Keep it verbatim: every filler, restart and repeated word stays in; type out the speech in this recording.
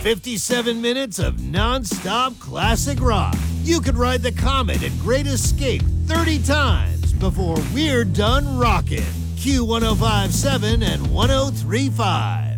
fifty-seven minutes of non-stop classic rock. You could ride the Comet and Great Escape thirty times before we're done rocking. Q one oh five point seven and one oh three point five.